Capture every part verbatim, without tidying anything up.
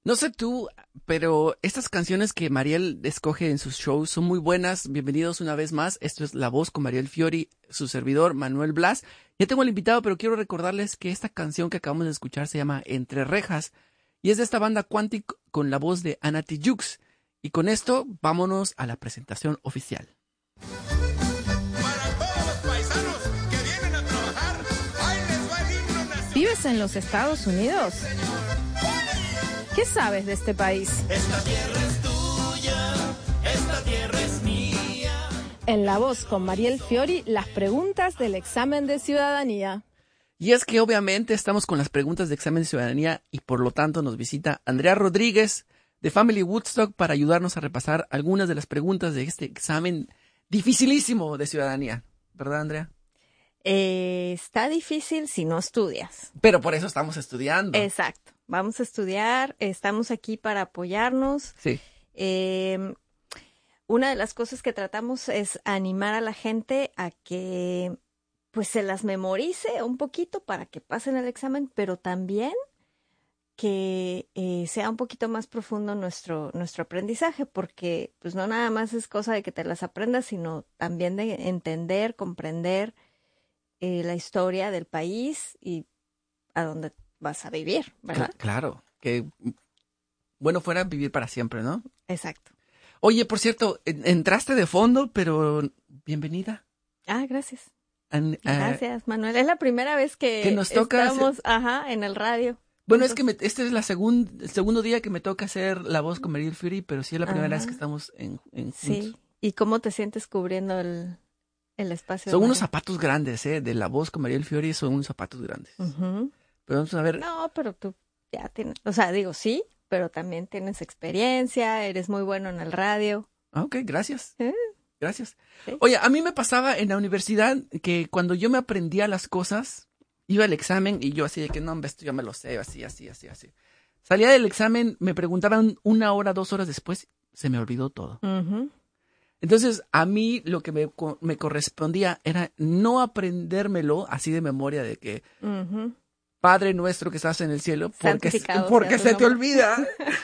No sé tú, pero estas canciones que Mariel escoge en sus shows son muy buenas. Bienvenidos una vez más. Esto es La Voz con Mariel Fiori, su servidor Manuel Blas. Ya tengo el invitado, pero quiero recordarles que esta canción que acabamos de escuchar se llama Entre Rejas y es de esta banda Quantic con la voz de Ana Tijoux. Y con esto, vámonos a la presentación oficial. Para todos los paisanos que vienen a trabajar, ahí les va el himno nacional. ¿Vives en los Estados Unidos? ¿Qué sabes de este país? Esta tierra es tuya, esta tierra es mía. En La Voz con Mariel Fiori, las preguntas del examen de ciudadanía. Y es que obviamente estamos con las preguntas de examen de ciudadanía y por lo tanto nos visita Andrea Rodríguez de Family Woodstock para ayudarnos a repasar algunas de las preguntas de este examen dificilísimo de ciudadanía. ¿Verdad, Andrea? Eh, está difícil si no estudias. Pero por eso estamos estudiando. Exacto. Vamos a estudiar, estamos aquí para apoyarnos. Sí. Eh, una de las cosas que tratamos es animar a la gente a que pues se las memorice un poquito para que pasen el examen, pero también que eh, sea un poquito más profundo nuestro, nuestro aprendizaje, porque pues no nada más es cosa de que te las aprendas, sino también de entender, comprender eh, la historia del país y a dónde vas a vivir, ¿verdad? Claro, que bueno fuera vivir para siempre, ¿no? Exacto. Oye, por cierto, entraste de fondo, pero bienvenida. Ah, gracias. An, uh, gracias, Manuel. Es la primera vez que, que nos toca estamos hacer... ajá, en el radio. Bueno, juntos. Es que me, este es la segun, el segundo día que me toca hacer La Voz con Mariel Fiori, pero sí es la primera ajá. vez que estamos en, en juntos. Sí. ¿Y cómo te sientes cubriendo el, el espacio? Son unos zapatos grandes, ¿eh? De La Voz con Mariel Fiori son unos zapatos grandes. Uh-huh. Pero vamos a ver. No, pero tú ya tienes, o sea, digo sí, pero también tienes experiencia, eres muy bueno en el radio. Ah, ok, gracias. ¿Eh? Gracias. ¿Sí? Oye, a mí me pasaba en la universidad que cuando yo me aprendía las cosas, iba al examen y yo así de que no, esto ya me lo sé, así, así, así, así. Salía del examen, me preguntaban una hora, dos horas después, se me olvidó todo. Uh-huh. Entonces, a mí lo que me, me correspondía era no aprendérmelo así de memoria de que... Uh-huh. Padre nuestro que estás en el cielo, porque, porque se te olvida.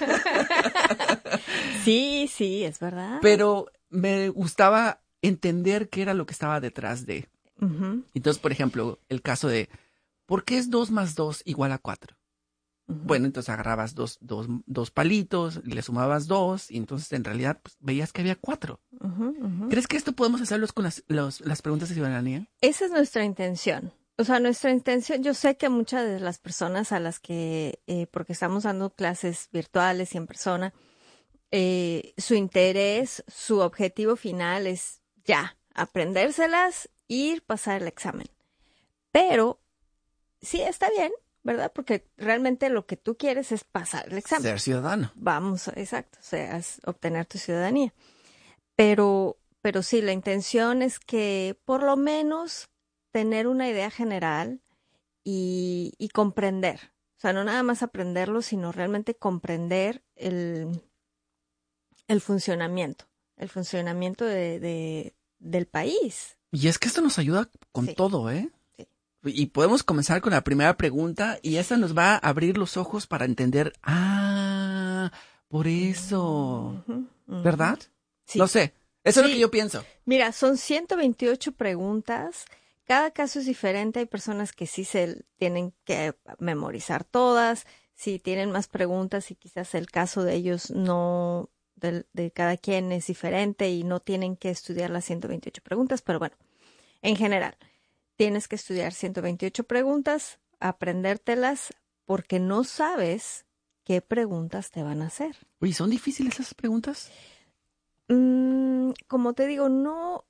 Sí, sí, es verdad. Pero me gustaba entender qué era lo que estaba detrás de. Uh-huh. Entonces, por ejemplo, el caso de, ¿por qué es dos más dos igual a cuatro? Uh-huh. Bueno, entonces agarrabas dos, dos, dos palitos, y le sumabas dos, y entonces en realidad pues, veías que había cuatro. Uh-huh, uh-huh. ¿Crees que esto podemos hacerlos con las, los, las preguntas de ciudadanía? Esa es nuestra intención. O sea, nuestra intención, yo sé que muchas de las personas a las que, eh, porque estamos dando clases virtuales y en persona, eh, su interés, su objetivo final es ya, aprendérselas, ir, pasar el examen. Pero sí está bien, ¿verdad? Porque realmente lo que tú quieres es pasar el examen. Ser ciudadano. Vamos, exacto, o sea, es obtener tu ciudadanía. Pero, pero sí, la intención es que por lo menos tener una idea general y, y comprender. O sea, no nada más aprenderlo, sino realmente comprender el, el funcionamiento, el funcionamiento de, de, del país. Y es que esto nos ayuda con sí. todo, ¿eh? Sí. Y podemos comenzar con la primera pregunta y esa nos va a abrir los ojos para entender, ah, por eso, uh-huh, uh-huh. ¿verdad? Sí. No sé, eso sí. es lo que yo pienso. Mira, son ciento veintiocho preguntas. Cada caso es diferente, hay personas que sí se tienen que memorizar todas, si tienen más preguntas y quizás el caso de ellos no, de, de cada quien es diferente y no tienen que estudiar las ciento veintiocho preguntas, pero bueno, en general, tienes que estudiar ciento veintiocho preguntas, aprendértelas porque no sabes qué preguntas te van a hacer. Oye, ¿son difíciles esas preguntas? Mm, como te digo, no...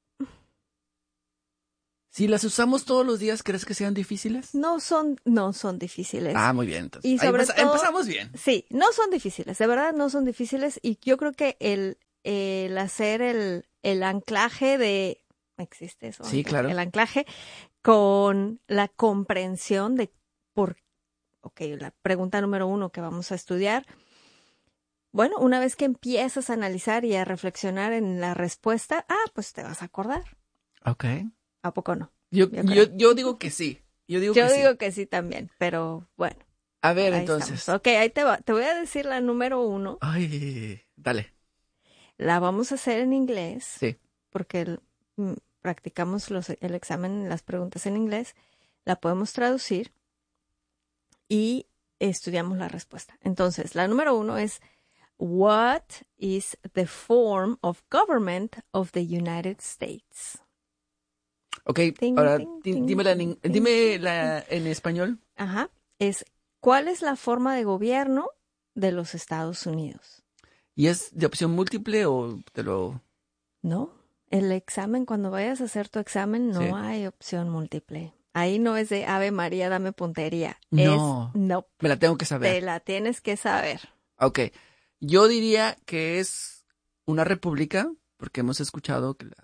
Si las usamos todos los días, ¿crees que sean difíciles? No son, no son difíciles. Ah, muy bien. Entonces, y sobre empez- todo, empezamos bien. Sí, no son difíciles, de verdad no son difíciles. Y yo creo que el, el hacer el, el anclaje de... ¿Existe eso? Sí, claro. El anclaje con la comprensión de por... Ok, la pregunta número uno que vamos a estudiar. Bueno, una vez que empiezas a analizar y a reflexionar en la respuesta, ah, pues te vas a acordar. Ok. ¿A poco no? Yo, yo, yo, yo digo que sí. Yo digo yo que digo sí. que sí también, pero bueno. A ver, Ahí entonces. estamos. Ok, ahí te, va. Te voy a decir la número uno. Ay, dale. La vamos a hacer en inglés. Sí. Porque el- mm, practicamos los, el examen, las preguntas en inglés. La podemos traducir y estudiamos la respuesta. Entonces, la número uno es: What is the form of government of the United States? Ok, Ting, ahora ting, di- ting, dímela en, ting, in- ting, dime ting, la en español. Ajá. Es, ¿cuál es la forma de gobierno de los Estados Unidos? ¿Y es de opción múltiple o te lo...? No, el examen, cuando vayas a hacer tu examen, no Sí. hay opción múltiple. Ahí no es de Ave María, dame puntería. No. Es, no, Me la tengo que saber. te la tienes que saber. Ok, yo diría que es una república, porque hemos escuchado que la...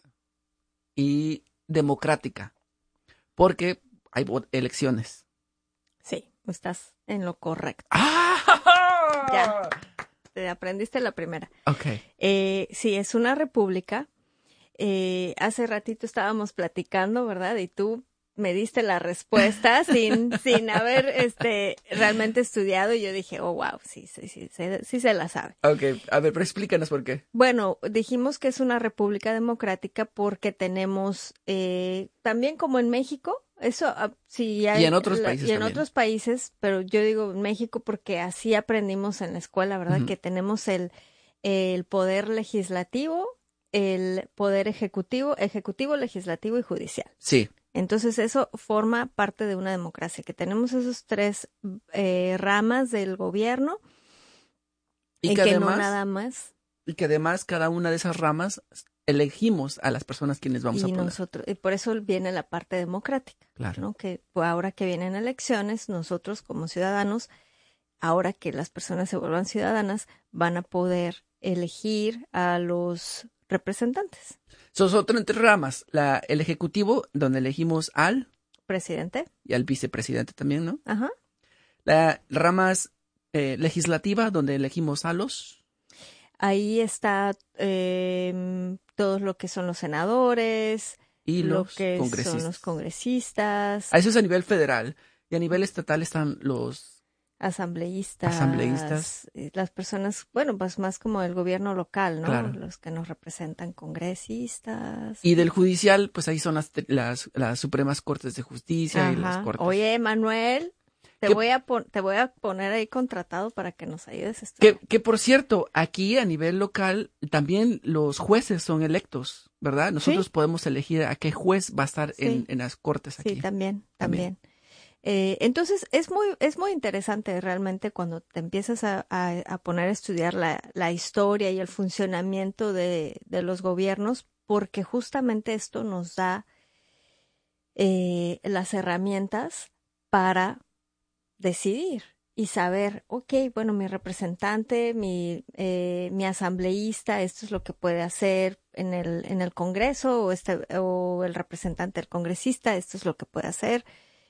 Y democrática, porque hay vo- elecciones. Sí, estás en lo correcto. ¡Ah! Ya. Te aprendiste la primera. Ok. Eh, sí, es una república. Eh, hace ratito estábamos platicando, ¿verdad? Y tú me diste la respuesta sin, sin haber este, realmente estudiado. Y yo dije, oh, wow, sí, sí, sí, sí, sí se la sabe. Ok, a ver, pero explícanos por qué. Bueno, dijimos que es una república democrática porque tenemos, eh, también como en México, eso ah, sí hay, Y en otros países y en también. otros países, pero yo digo en México porque así aprendimos en la escuela, ¿verdad? Ujú. Que tenemos el, el poder legislativo, el poder ejecutivo, ejecutivo, legislativo y judicial. Sí, Entonces eso forma parte de una democracia, que tenemos esos tres eh, ramas del gobierno, y en que, que además, no nada más. y que además cada una de esas ramas elegimos a las personas quienes vamos y a poner. nosotros, y por eso viene la parte democrática, Claro. ¿no? Que pues, ahora que vienen elecciones, nosotros como ciudadanos, ahora que las personas se vuelvan ciudadanas, van a poder elegir a los representantes. Son son tres ramas. La, el ejecutivo, donde elegimos al Presidente, y al vicepresidente también, ¿no? ajá. La ramas eh, legislativa, donde elegimos a los... Ahí está eh, todo lo que son los senadores, Y lo los que congresistas. son los congresistas, A eso es a nivel federal. Y a nivel estatal están los... asambleístas, Asambleístas. eh, las personas, bueno, pues más como el gobierno local, ¿no? Claro. Los que nos representan, congresistas. Y del judicial, pues ahí son las, las, las Supremas Cortes de Justicia y las Ajá. Cortes... Oye, Manuel, te ¿Qué- voy a pon- te voy a poner ahí contratado para que nos ayudes a estudiar. Que, que por cierto, aquí a nivel local también los jueces son electos, ¿verdad? Nosotros Sí. podemos elegir a qué juez va a estar Sí. en, en las cortes aquí. Sí, también, También. también. Eh, entonces, es muy, es muy interesante realmente cuando te empiezas a, a- a poner a estudiar la, la historia y el funcionamiento de, de los gobiernos, porque justamente esto nos da eh, las herramientas para decidir y saber, ok, bueno, mi representante, mi, eh, mi asambleísta, esto es lo que puede hacer en el, en el Congreso, o, este, o el representante del congresista, esto es lo que puede hacer.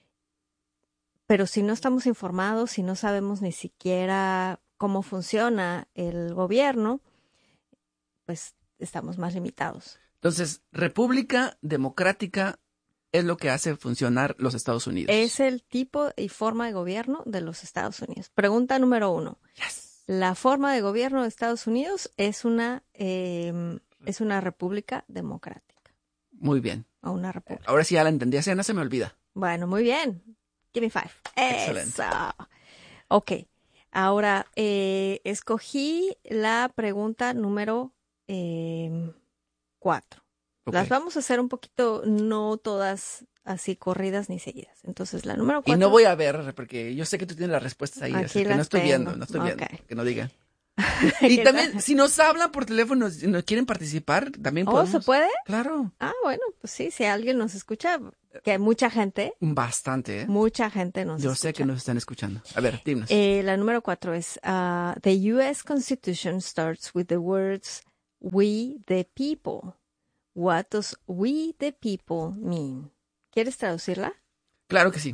Pero si no estamos informados, si no sabemos ni siquiera cómo funciona el gobierno, pues estamos más limitados. Entonces, república democrática es lo que hace funcionar los Estados Unidos. Es el tipo y forma de gobierno de los Estados Unidos. Pregunta número uno. Yes. La forma de gobierno de Estados Unidos es una, eh, es una república democrática. Muy bien. O una república. Ahora sí ya la entendí, así no se me olvida. Bueno, muy bien. Give me five. Excelente. Eso. Ok. Ahora, eh, escogí la pregunta número eh, cuatro. Ok. Las vamos a hacer un poquito, no todas así corridas ni seguidas. Entonces, la número Y cuatro. no voy a ver, porque yo sé que tú tienes las respuestas ahí, Aquí así que las no estoy tengo. viendo, no estoy viendo, Ok. que no digan. ¿Qué Y tal? también, si nos hablan por teléfono, si nos quieren participar, también ¿Oh, podemos. se puede? Claro, Ah, bueno, pues sí, si alguien nos escucha, que mucha gente, bastante, ¿eh? mucha gente nos Yo escucha. sé que nos están escuchando. A ver, dinos. Eh, la número cuatro es, uh, the U S Constitution starts with the words, we the people. What does we the people mean? ¿Quieres traducirla? Claro que sí.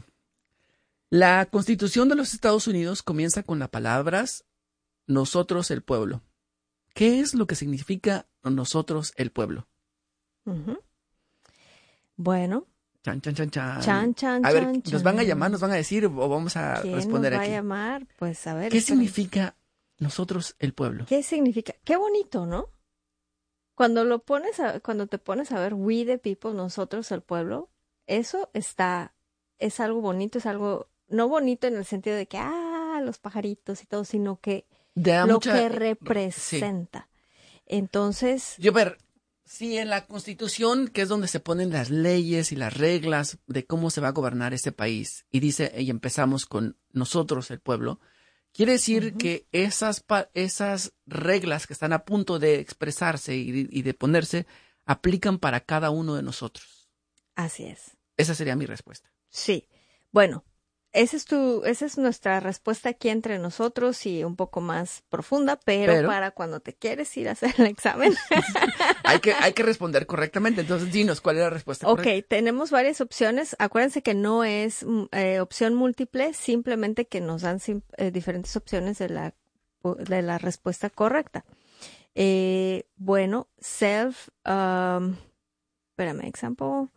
La Constitución de los Estados Unidos comienza con las palabras nosotros el pueblo. ¿Qué es lo que significa nosotros el pueblo? Ujú. Bueno, Chan, chan, chan, chan. Chan, chan, a ver, chan, ¿nos van a chan. llamar, nos van a decir o vamos a ¿Quién responder nos va aquí? a llamar? Pues a ver. ¿Qué esperen. significa nosotros el pueblo? ¿Qué significa? Qué bonito, ¿no? Cuando lo pones a, cuando te pones a ver we the people, nosotros el pueblo, eso está, es algo bonito, es algo, no bonito en el sentido de que, ah, los pajaritos y todo, sino que Da lo mucha- que sí. representa. Entonces, Yo ver, si en la Constitución, que es donde se ponen las leyes y las reglas de cómo se va a gobernar este país, y dice, y empezamos con nosotros el pueblo, quiere decir Ujú. que esas, pa- esas reglas que están a punto de expresarse y, y de ponerse, aplican para cada uno de nosotros. así es. Esa sería mi respuesta. Sí. Bueno, esa es tu, esa es nuestra respuesta aquí entre nosotros y un poco más profunda, pero, Pero- para cuando te quieres ir a hacer el examen. Hay que, hay que responder correctamente. Entonces, dinos, ¿cuál es la respuesta Ok, correcta? tenemos varias opciones. Acuérdense que no es mm, eh, opción múltiple, simplemente que nos dan sim- eh, diferentes opciones de la, de la respuesta correcta. Eh, bueno, self, um, espérame, example.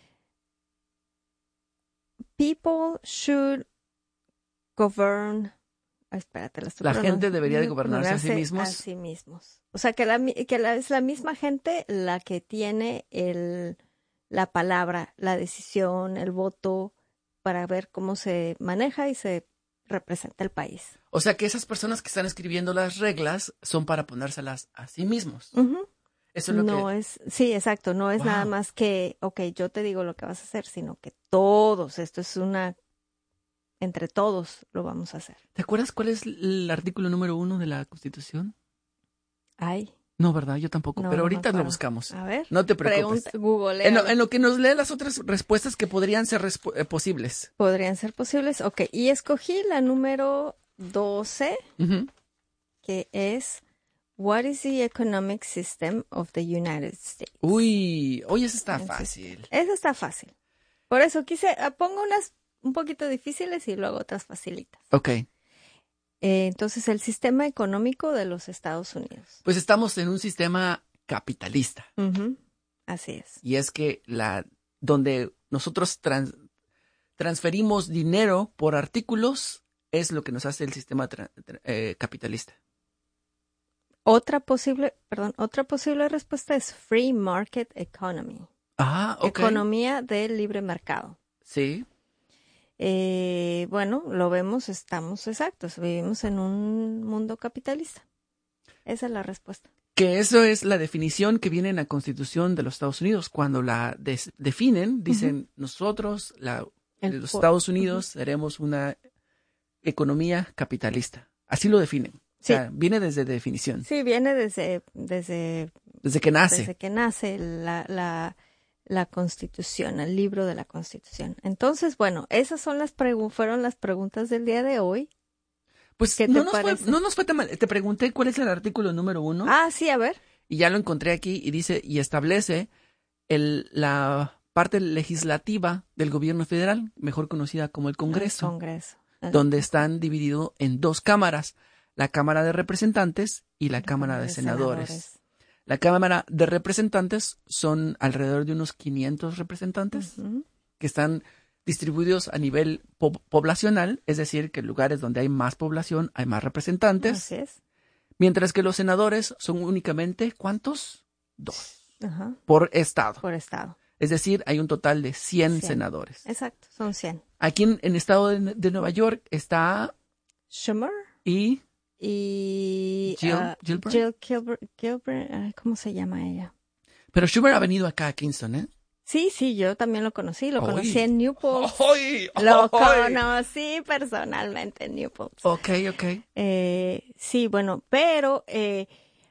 People should govern. ah, Espérate, la estoy La pronun- gente debería de gobernarse a sí mismos. a sí mismos. O sea, que, la, mi- que la- es la misma gente la que tiene el, la palabra, la decisión, el voto para ver cómo se maneja y se representa el país. O sea que esas personas que están escribiendo las reglas son para ponérselas a sí mismos. Ujú. Eso es lo No que... es, sí, exacto, no es nada Wow. más que, ok, yo te digo lo que vas a hacer, sino que todos, esto es una, entre todos lo vamos a hacer. ¿Te acuerdas cuál es el artículo número uno de la Constitución? Ay, No, ¿verdad? Yo tampoco. no, pero no me ahorita lo acuerdo. buscamos. A ver, No te preocupes. pregunta, Google. En lo, en lo que nos lee las otras respuestas que podrían ser respu- eh, posibles. Podrían ser posibles. Ok, y escogí la número doce, Ujú. que es What is the economic system of the United States? Uy, oye, eso está Entonces, fácil. Eso está fácil. Por eso quise, ah, pongo unas un poquito difíciles y luego otras facilitas. Ok. Eh, entonces, el sistema económico de los Estados Unidos. Pues estamos en un sistema capitalista. Ujú, así es. Y es que la donde nosotros trans- transferimos dinero por artículos es lo que nos hace el sistema tra- tra- eh, capitalista. Otra posible, perdón, otra posible respuesta es Free Market Economy. Ah, ok. Economía del libre mercado. Sí. Eh, bueno, lo vemos, estamos exactos, vivimos en un mundo capitalista. Esa es la respuesta. Que eso es la definición que viene en la Constitución de los Estados Unidos. Cuando la des- definen, dicen nosotros, la, El los po- Estados Unidos, seremos una economía capitalista. Así lo definen. O Sí. sea, viene desde definición, Sí, viene desde, desde, desde que nace. desde que nace la, la, la Constitución, el libro de la Constitución. Entonces, bueno, esas son las pregu- fueron las preguntas del día de hoy. Pues ¿Qué te no nos, fue, parece? no nos fue tan mal. Te pregunté cuál es el artículo número uno Ah, sí, a ver. y ya lo encontré aquí y dice y establece el, la parte legislativa del gobierno federal, mejor conocida como el Congreso, El Congreso. donde están divididos en dos cámaras, la Cámara de Representantes y la Cámara de Senadores. La Cámara de Representantes son alrededor de unos quinientos representantes Ujú. que están distribuidos a nivel po- poblacional, es decir, que en lugares donde hay más población hay más representantes, Así es. mientras que los senadores son únicamente, ¿cuántos? Dos, Ajá. por estado. Por estado. Es decir, hay un total de cien, cien. senadores. Exacto, son cien. Aquí en el estado de, de Nueva York está Schumer y y Jill- ah, Gilbert. Jill Gilbert, Gilbert, ay, ¿cómo se llama ella? pero Schumer ha venido acá a Kingston, ¿eh? Sí, sí, yo también lo conocí, lo Ay. conocí en Newport. ¡Ay! Lo ¡Ay! conocí personalmente en Newport. Ok, ok. Eh, sí, bueno, pero eh,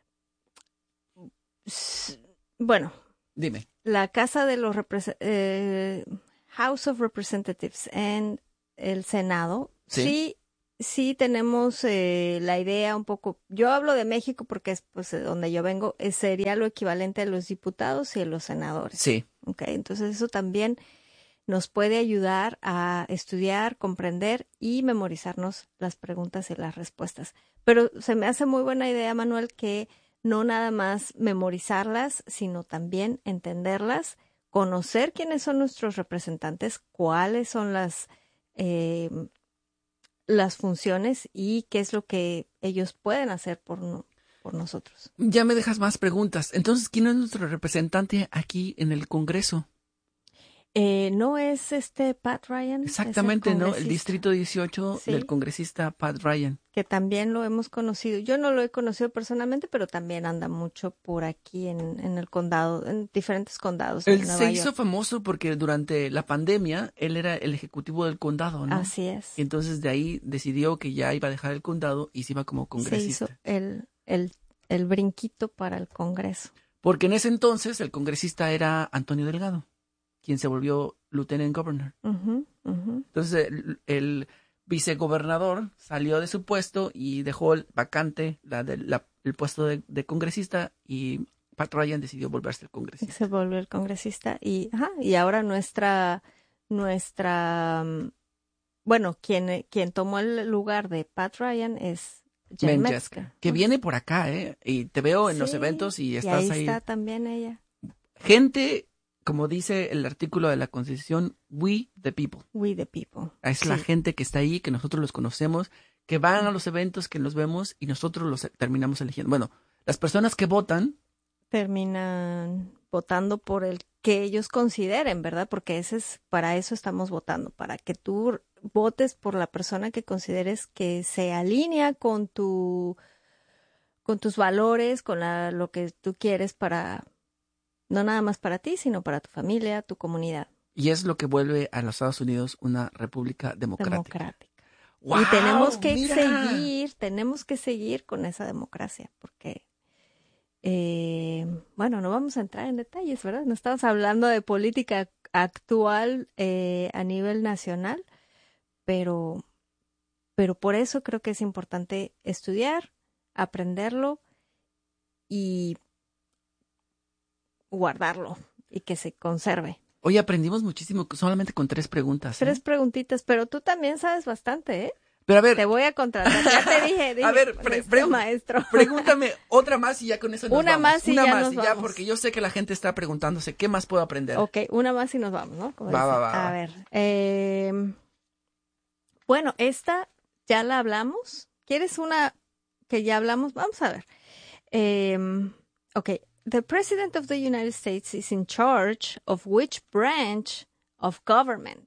s- bueno, Dime. la Casa de los Repres- eh, House of Representatives en el Senado, Sí. sí, sí, tenemos eh, la idea un poco. Yo hablo de México porque es pues de donde yo vengo, eh, sería lo equivalente a los diputados y a los senadores. Sí. ¿Ok? Entonces eso también nos puede ayudar a estudiar, comprender y memorizarnos las preguntas y las respuestas. Pero se me hace muy buena idea, Manuel, que no nada más memorizarlas, sino también entenderlas, conocer quiénes son nuestros representantes, cuáles son las, eh, las funciones y qué es lo que ellos pueden hacer por, no- por nosotros. Ya me dejas más preguntas. Entonces, ¿quién es nuestro representante aquí en el Congreso? Eh, ¿No es este Pat Ryan? Exactamente, Es ¿no? El congresista, distrito dieciocho Sí. del congresista Pat Ryan. que también lo hemos conocido. Yo no lo he conocido personalmente, pero también anda mucho por aquí en, en el condado, en diferentes condados de Él Nueva se York. hizo famoso porque durante la pandemia él era el ejecutivo del condado, ¿no? Así es. Y entonces de ahí decidió que ya iba a dejar el condado y se iba como Se congresista. hizo el, el, el brinquito para el Congreso. Porque en ese entonces el congresista era Antonio Delgado, quien se volvió lieutenant governor. Ujú, ujú. Entonces el, el vicegobernador salió de su puesto y dejó el vacante la de- la- el puesto de, de congresista y Pat Ryan decidió volverse el congresista. Se volvió el congresista y, ajá, y ahora nuestra, nuestra, mm, bueno, quien, quien tomó el lugar de Pat Ryan es Jen Men Metzger. Jeska, que viene por acá, ¿eh? Y te veo en los Sí, eventos y y estás ahí ahí. está también ella. Gente, como dice el artículo de la Constitución, we the people. We the people. Es la Sí. gente que está ahí, que nosotros los conocemos, que van a los eventos, que los vemos y nosotros los terminamos eligiendo. Bueno, las personas que votan, Terminan votando por el que ellos consideren, ¿verdad? Porque ese es, para eso estamos votando, para que tú votes por la persona que consideres que se alinea con tu, con tus valores, con la, lo que tú quieres para, no nada más para ti, sino para tu familia, tu comunidad y es lo que vuelve a los Estados Unidos una república democrática. democrática. ¡Guau! Y tenemos que ¡Mira! seguir, tenemos que seguir con esa democracia, porque, eh, bueno, no vamos a entrar en detalles, ¿verdad? No estamos hablando de política actual eh, a nivel nacional, pero, pero por eso creo que es importante estudiar, aprenderlo y guardarlo y que se conserve. Hoy aprendimos muchísimo solamente con tres preguntas. ¿eh? Tres preguntitas, pero tú también sabes bastante, ¿eh? Pero a ver, Te voy a contratar, ya te dije, dije A ver, pre- nuestro pre- maestro. pregúntame otra más y ya con eso nos Una vamos. más y Una ya más nos y ya, vamos. porque yo sé que la gente está preguntándose qué más puedo aprender. Ok, una más y nos vamos, ¿no? Como Va, dicen. va, va, A va. ver, eh, bueno, esta ya la hablamos. ¿Quieres una que ya hablamos? Vamos a ver. Eh, ok, the President of the United States is in charge of which branch of government?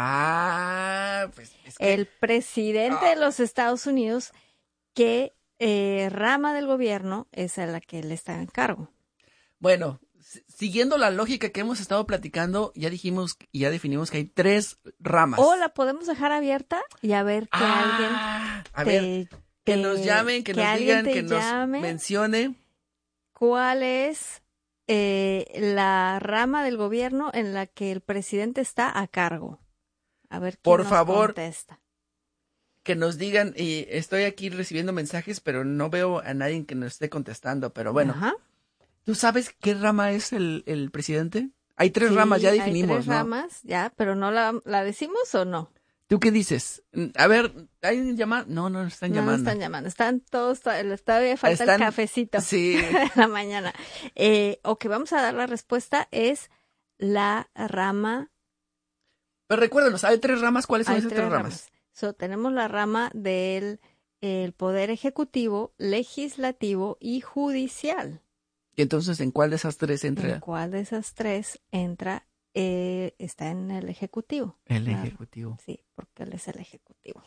Ah, pues es que El presidente de los Estados Unidos, ¿qué eh, rama del gobierno es a la que él está en cargo? bueno, si- siguiendo la lógica que hemos estado platicando, ya dijimos y ya definimos que hay tres ramas. O la podemos dejar abierta y a ver que alguien Ah, a te- ver, que te- nos llamen, que, nos alguien digan, te que nos llame. mencione. ¿Cuál es eh, la rama del gobierno en la que el presidente está a cargo? A ver quién Por nos favor. contesta. Que nos digan, y estoy aquí recibiendo mensajes, pero no veo a nadie que nos esté contestando. Pero bueno, Ajá. ¿tú sabes qué rama es el, el presidente? Hay tres Sí, ramas, ya hay definimos, tres ¿no? ramas, ya, pero no la, la decimos o no. ¿Tú qué dices? A ver, ¿hay un llamado? No, no nos están No llamando. nos están llamando, están todos, todavía falta Están- el cafecito Sí. de la mañana. Eh, ok, vamos a dar la respuesta, es la rama. Pero recuérdanos, hay tres ramas. ¿Cuáles son Hay esas tres ramas? So, tenemos la rama del el poder ejecutivo, legislativo y judicial. Y entonces, ¿en cuál de esas tres ¿En entra cuál de esas tres entra? Eh, está en el ejecutivo. el Claro. ejecutivo? Sí, porque él es el ejecutivo.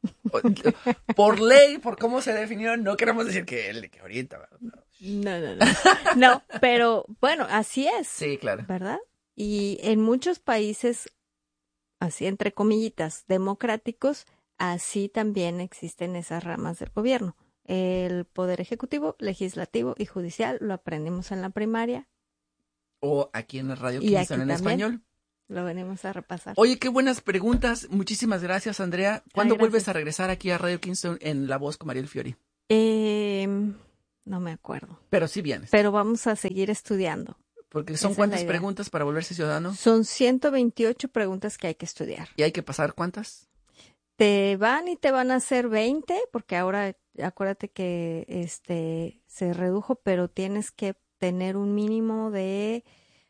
Por ley, por cómo se definió, no queremos decir que él, que ahorita. ¿verdad? No, no, no. No, pero bueno, así es. Sí, claro. ¿Verdad? Y en muchos países, así entre comillitas, democráticos, así también existen esas ramas del gobierno. El poder ejecutivo, legislativo y judicial, lo aprendimos en la primaria, O aquí en la radio Y que aquí están en también. español. lo venimos a repasar. Oye, qué buenas preguntas. Muchísimas gracias, Andrea. ¿Cuándo Ay, vuelves gracias. a regresar aquí a Radio Kingston en La Voz con Mariel Fiori? Eh, no me acuerdo, Pero sí vienes. pero vamos a seguir estudiando. Porque esa son es cuántas la idea. preguntas para volverse ciudadano. Son ciento veintiocho preguntas que hay que estudiar. ¿Y hay que pasar cuántas? Te van y te van a hacer veinte, porque ahora acuérdate que este se redujo, pero tienes que tener un mínimo de,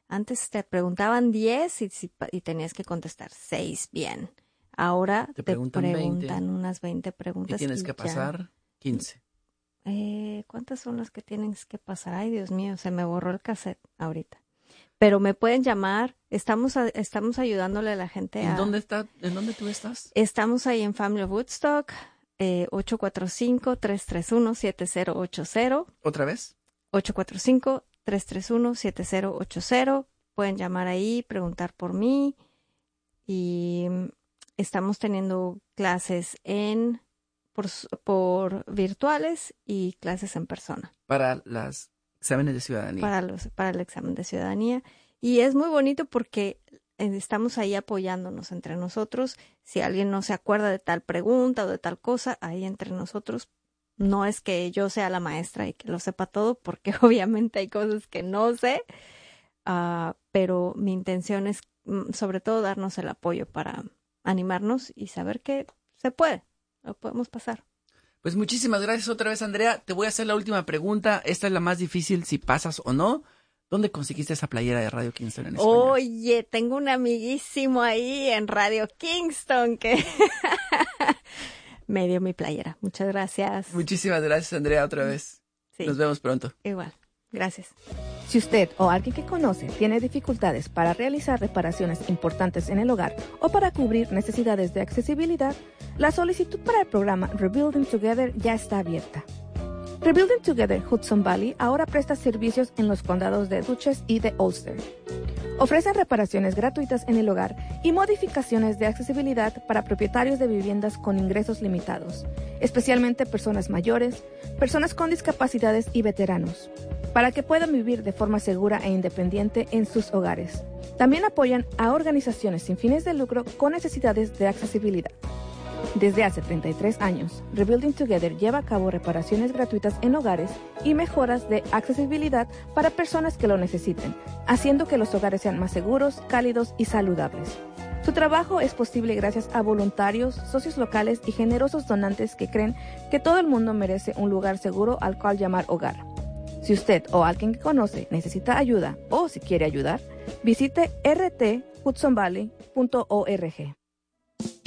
Antes te preguntaban diez y, si- y tenías que contestar seis bien. Ahora Te te preguntan preguntan, veinte. unas veinte Y preguntas. tienes y que ya. pasar quince. Eh, ¿Cuántas son las que tienes que pasar? Ay, Dios mío, se me borró el cassette ahorita. Pero me pueden llamar. Estamos a- estamos ayudándole a la gente ¿En a... dónde está? ¿En dónde tú estás? Estamos ahí en Family of Woodstock, eh, ocho cuatro cinco, tres tres uno, siete cero ocho cero. ¿Otra vez? ocho cuatro cinco, tres tres uno, siete cero ocho cero. Pueden llamar ahí, preguntar por mí. Y mm, estamos teniendo clases en por, s- por virtuales y clases en persona Para los exámenes de ciudadanía. para los para el examen de ciudadanía. Y es muy bonito porque eh, estamos ahí apoyándonos entre nosotros. Si alguien no se acuerda de tal pregunta o de tal cosa, ahí entre nosotros. No es que yo sea la maestra y que lo sepa todo, porque obviamente hay cosas que no sé, ah, pero mi intención es mm, sobre todo darnos el apoyo para animarnos y saber que se puede, lo podemos pasar. Pues muchísimas gracias otra vez, Andrea. Te voy a hacer la última pregunta. Esta es la más difícil, si pasas o no. ¿Dónde conseguiste esa playera de Radio Kingston en España? Oye, tengo un amiguísimo ahí en Radio Kingston que me dio mi playera. Muchas gracias. Muchísimas gracias, Andrea, otra vez. Sí, Nos vemos pronto. igual. Gracias. Si usted o alguien que conoce tiene dificultades para realizar reparaciones importantes en el hogar o para cubrir necesidades de accesibilidad, la solicitud para el programa Rebuilding Together ya está abierta. Rebuilding Together Hudson Valley ahora presta servicios en los condados de Dutchess y de Ulster. Ofrecen reparaciones gratuitas en el hogar y modificaciones de accesibilidad para propietarios de viviendas con ingresos limitados, especialmente personas mayores, personas con discapacidades y veteranos, para que puedan vivir de forma segura e independiente en sus hogares. También apoyan a organizaciones sin fines de lucro con necesidades de accesibilidad. Desde hace treinta y tres años, Rebuilding Together lleva a cabo reparaciones gratuitas en hogares y mejoras de accesibilidad para personas que lo necesiten, haciendo que los hogares sean más seguros, cálidos y saludables. Su trabajo es posible gracias a voluntarios, socios locales y generosos donantes que creen que todo el mundo merece un lugar seguro al cual llamar hogar. Si usted o alguien que conoce necesita ayuda o si quiere ayudar, visite r t hudson valley punto org.